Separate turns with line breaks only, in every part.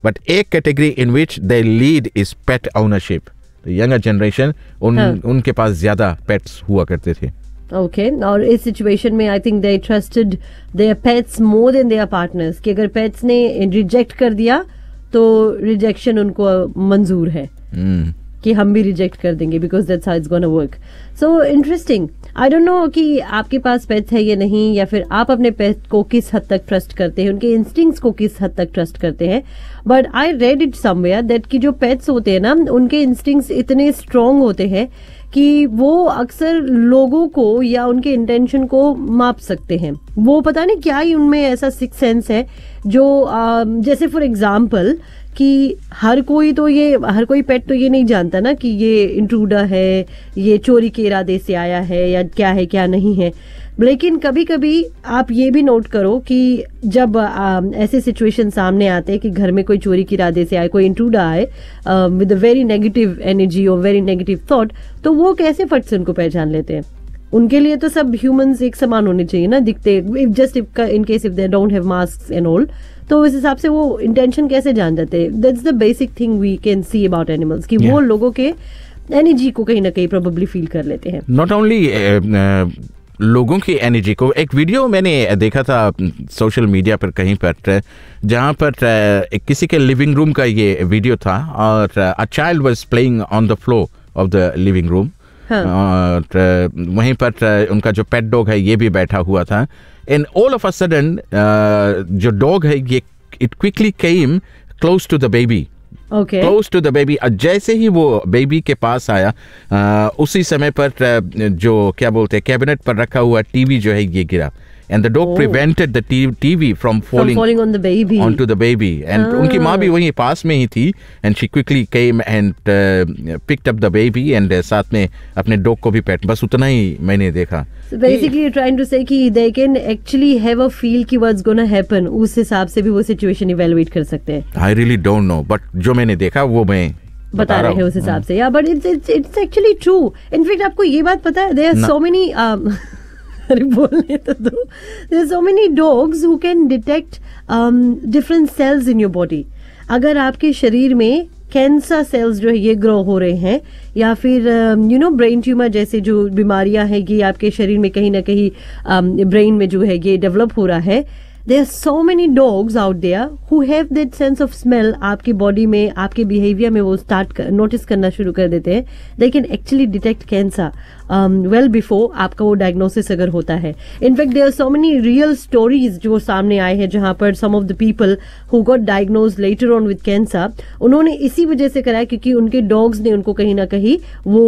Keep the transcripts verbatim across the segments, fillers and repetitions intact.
But एक category in which they lead is pet ownership. Younger generation उन हाँ. उनके पास ज्यादा पेट्स हुआ करते थे.
Okay okay. और इस सिचुएशन में I think they trusted there pets more than there partners कि अगर पेट्स ने रिजेक्ट कर दिया तो रिजेक्शन उनको मंजूर है mm. कि हम भी रिजेक्ट कर देंगे because that's how it's gonna work. So interesting. I don't know कि आपके पास पेट्स है या नहीं, या फिर आप अपने पेट को किस हद तक ट्रस्ट करते हैं, उनके इंस्टिंक्ट्स को किस हद तक ट्रस्ट करते हैं. But I read it somewhere that कि जो पेट्स होते हैं ना, उनके इंस्टिंक्ट्स इतने स्ट्रांग होते हैं कि वो अक्सर लोगों को या उनके इंटेंशन को माप सकते हैं. वो पता नहीं क्या ही उनमें ऐसा सिक्स सेंस है जो आ, जैसे फॉर एग्जाम्पल कि हर कोई तो ये हर कोई पेट तो ये नहीं जानता ना कि ये इंट्रूडर है, ये चोरी के इरादे से आया है या क्या है क्या नहीं है. लेकिन कभी कभी आप ये भी नोट करो कि जब आ, ऐसे सिचुएशन सामने आते हैं कि घर में कोई चोरी के इरादे से आए, कोई इंट्रूडर आए with a very negative energy और वेरी नेगेटिव थॉट, तो वो कैसे फट से उनको पहचान लेते हैं. उनके लिए तो सब ह्यूमंस एक समान होने चाहिए ना, दिखते, just in case if they don't have mask and all. तो इस हिसाब से वो इंटेंशन कैसे जान जाते हैं. That's the basic thing we can see about animals कि yeah. वो लोगों के एनर्जी को कहीं ना कहीं प्रोबेबली फील कर लेते हैं.
नॉट ओनली लोगों की एनर्जी को. एक वीडियो मैंने देखा था सोशल मीडिया पर कहीं पर, जहाँ पर किसी के लिविंग रूम का ये वीडियो था और a child was playing on the floor of the living room. और वहीं पर उनका जो पेट डॉग है ये भी बैठा हुआ था. And all of a sudden जो डॉग है ये it quickly came close to the baby.
Okay.
Close to the baby. जैसे ही वो बेबी के पास आया, आ, उसी समय पर जो क्या बोलते हैं कैबिनेट पर रखा हुआ टीवी जो है ये गिरा. And the dog oh. prevented the T V from falling,
from falling on the baby.
onto the baby. And ah. उनकी माँ भी वहीं पास में ही थी. And she quickly came and uh, picked up the baby and uh, साथ में अपने dog को भी पेट. बस उतना ही मैंने देखा.
So basically you're trying to say कि they can actually have a feel कि what's gonna happen. उस हिसाब से भी वो situation evaluate कर सकते हैं.
I really don't know, but जो मैंने देखा वो मैं
बता रहे हैं उस हिसाब से. Yeah, but it's it's it's actually true. In fact आपको ये बात पता है? There are so many um, अरे बोलने तो दो. There are so many dogs who can detect um, different cells in your body. अगर आपके शरीर में कैंसर सेल्स जो है ये ग्रो हो रहे हैं या फिर यू नो ब्रेन ट्यूमर जैसे जो बीमारियां हैं ये आपके शरीर में कहीं ना कहीं ब्रेन um, में जो है ये डेवलप हो रहा है. There are so many dogs out there who have that sense of smell. आपकी बॉडी में आपके बिहेवियर में वो स्टार्ट नोटिस करना शुरू कर देते हैं. They can actually detect cancer um, well before आपका वो डायग्नोसिस अगर होता है. In fact, there are so many real stories जो सामने आए हैं जहाँ पर some of the people who got diagnosed later on with cancer, उन्होंने इसी वजह से कराया क्योंकि उनके डॉग्स ने उनको कहीं ना कहीं वो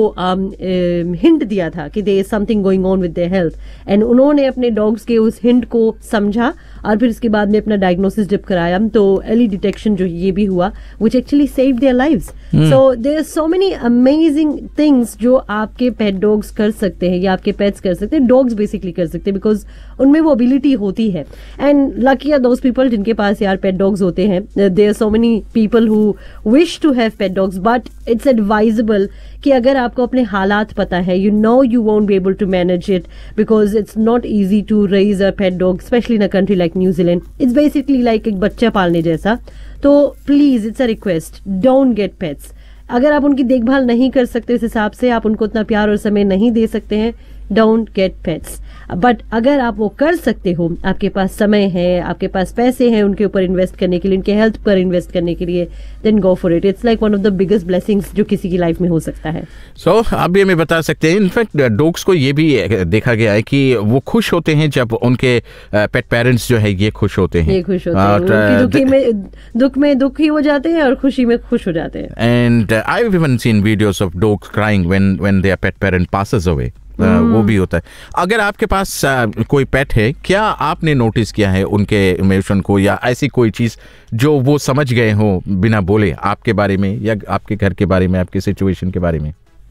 हिंट um, दिया था कि there is something going on with their health. And उन्होंने अपने डॉग्स के उस हिंट को समझा और फिर इसके बाद में अपना डायग्नोसिस जब कराया तो अर्ली डिटेक्शन जो ये भी हुआ which actually saved their lives. hmm. So there are so many amazing things जो आपके पेट डॉग्स कर सकते हैं या आपके पेट्स कर सकते हैं, डॉग्स बेसिकली कर सकते हैं बिकॉज उनमें वो एबिलिटी होती है. And lucky are those people जिनके पास यार पेट डॉग्स होते हैं. There are so many people who wish to have pet dogs but it's advisable कि अगर आपको अपने हालात पता है, you know you won't be able to manage it because it's not easy to raise a pet dog specially in a country like New Zealand. It's basically like एक बच्चा पालने जैसा. तो please it's a request, don't get pets. अगर आप उनकी देखभाल नहीं कर सकते इस हिसाब से, आप उनको उतना प्यार और समय नहीं दे सकते हैं, डोंट गेट पेट्स. बट अगर आप वो कर सकते हो, आपके पास समय है, आपके पास पैसे हैं उनके ऊपर इन्वेस्ट करने के लिए, उनके हेल्थ पर इन्वेस्ट करने के लिए, then go for it. It's like one of the biggest blessings जो किसी की लाइफ में हो सकता है.
सो so, आप भी हमें बता सकते हैं. इनफैक्ट डॉग्स को ये भी देखा गया है कि वो खुश होते हैं जब उनके पेट पेरेंट्स जो है ये खुश होते हैं.
ये खुश होते हैं. उनकी दुखी में दुख में दुखी हो जाते हैं और खुशी में खुश हो जाते हैं.
And I have even seen videos of dogs crying when when there pet parent passes away. Uh, hmm. वो भी होता है. अगर आपके पास uh, कोई पेट है, क्या आपने नोटिस किया है उनके इमोशन को या ऐसी कोई चीज जो वो समझ गए हो बिना बोले आपके बारे में या आपके घर के बारे में, आपके सिचुएशन के बारे में?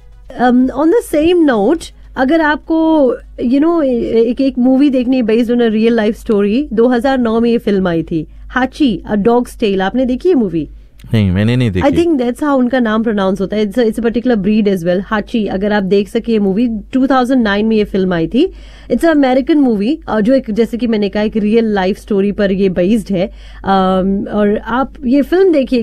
ऑन द सेम नोट, अगर आपको यू you नो know, एक एक मूवी देखनी है based on a real life story, दो हज़ार नौ में ये फिल्म आई थी हाची अ डॉग्स टेल. आपने देखी है मूवी?
नहीं, मैंने नहीं देखी।
आई थिंक दैट्स हाउ उनका नाम प्रोनाउंस होता है। It's it's a particular breed as well, हाची। अगर आप देख सके मूवी, टू थाउज़ेंड नाइन में ये फिल्म आई थी। इट्स अमेरिकन मूवी, जो एक, जैसे कि मैंने कहा, एक रियल लाइफ स्टोरी पर ये बेस्ड है। um, और आप ये फिल्म देखिए,